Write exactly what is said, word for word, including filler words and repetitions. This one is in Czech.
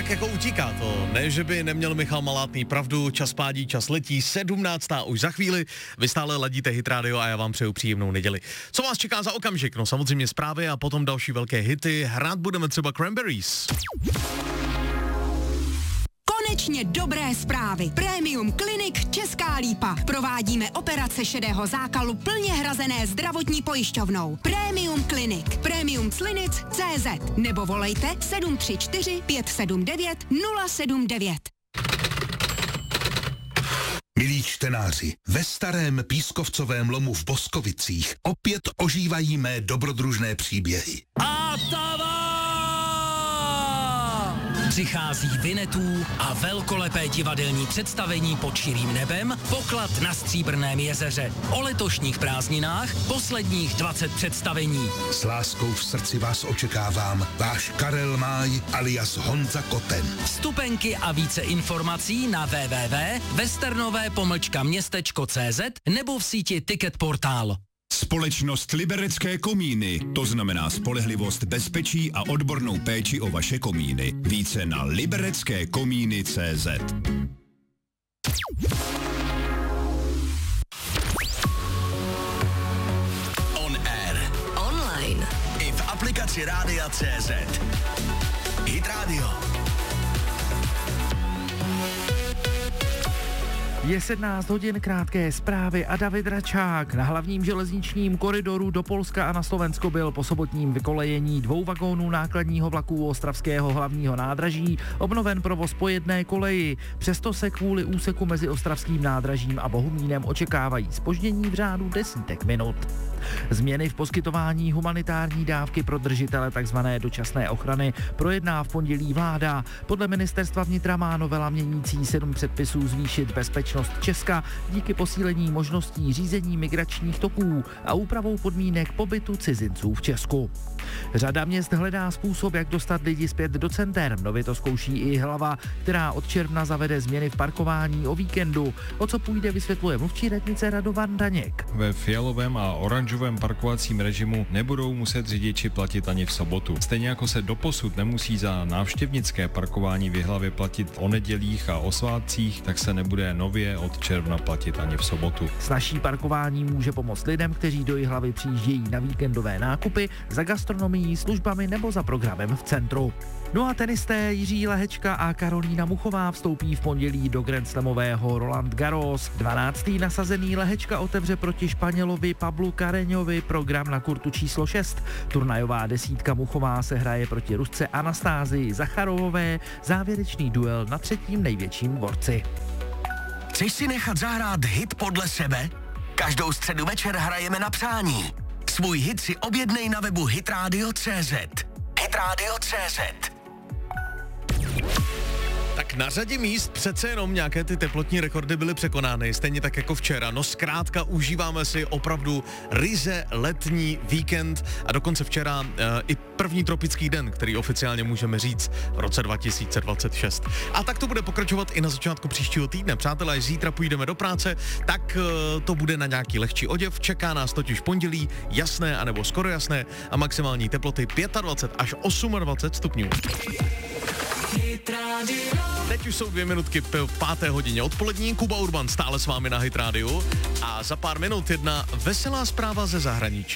tak jako utíká to. Ne, že by neměl Michal Malátný pravdu, čas pádí, čas letí, sedmnáctá už za chvíli. Vy stále ladíte Hit Radio a já vám přeju příjemnou neděli. Co vás čeká za okamžik? No samozřejmě zprávy a potom další velké hity. Hrát budeme třeba Cranberries. Konečně dobré zprávy. Premium Clinic Česká Lípa. Provádíme operace šedého zákalu plně hrazené zdravotní pojišťovnou. Premium Clinic. Premium Clinic tečka cé zet nebo volejte sedm tři čtyři pět sedm devět nula sedm devět. Milí čtenáři, ve starém pískovcovém lomu v Boskovicích opět ožívají mé dobrodružné příběhy. A přichází Vinetů a velkolepé divadelní představení pod širým nebem, poklad na Stříbrném jezeře. O letošních prázdninách posledních dvacet představení. S láskou v srdci vás očekávám, váš Karel Máj alias Honza Koten. Vstupenky a více informací na w w w tečka westernové pomlčka městečko tečka cé zet nebo v síti Ticket Portál. Společnost Liberecké komíny, to znamená spolehlivost, bezpečí a odbornou péči o vaše komíny. Více na liberecké komíny tečka cé zet. On air. Online. I v aplikaci Rádia tečka cé zet. Hit Radio. Je sedmnáct hodin, krátké zprávy a David Račák. Na hlavním železničním koridoru do Polska a na Slovensko byl po sobotním vykolejení dvou vagónů nákladního vlaku ostravského hlavního nádraží obnoven provoz po jedné koleji. Přesto se kvůli úseku mezi ostravským nádražím a Bohumínem očekávají zpoždění v řádu desítek minut. Změny v poskytování humanitární dávky pro držitele tzv. Dočasné ochrany projedná v pondělí vláda. Podle ministerstva vnitra má novela měnící sedm předpisů zvýšit bezpečnost Česka díky posílení možností řízení migračních toků a úpravou podmínek pobytu cizinců v Česku. Řada měst hledá způsob, jak dostat lidi zpět do center. Nově to zkouší i Hlava, která od června zavede změny v parkování o víkendu. O co půjde, vysvětluje mluvčí radnice Radovan Daněk. Ve fialovém a oranžovém parkovacím režimu nebudou muset řidiči platit ani v sobotu. Stejně jako se doposud nemusí za návštěvnické parkování v Jihlavě platit o nedělích a o svátcích, tak se nebude nově od června platit ani v sobotu. Snazší parkování může pomoct lidem, kteří do Jihlavy přijíždějí na víkendové nákupy, za gastronomií, službami nebo za programem v centru. No a tenisté Jiří Lehečka a Karolína Muchová vstoupí v pondělí do grandslamového Roland Garros. dvanáctý nasazený Lehečka otevře proti Španělovi Pablu Carreñovi program na kurtu číslo šest. Turnajová desítka Muchová se hraje proti Rusce Anastázii Zacharovové, závěrečný duel na třetím největším borci. Chceš si nechat zahrát hit podle sebe? Každou středu večer hrajeme na přání. Svůj hit si objednej na webu hitradio tečka cé zet. hitradio tečka cé zet. Tak na řadě míst přece jenom nějaké ty teplotní rekordy byly překonány, stejně tak jako včera. No zkrátka užíváme si opravdu ryze letní víkend a dokonce včera e, i první tropický den, který oficiálně můžeme říct v roce dva tisíce dvacet šest. A tak to bude pokračovat i na začátku příštího týdne. Přátelé, až zítra půjdeme do práce, tak e, to bude na nějaký lehčí oděv. Čeká nás totiž pondělí, jasné anebo skoro jasné a maximální teploty dvacet pět až dvacet osm stupňů. Teď už jsou dvě minutky po páté hodině odpolední. Kuba Urban stále s vámi na Hit Radio a za pár minut jedna veselá zpráva ze zahraničí.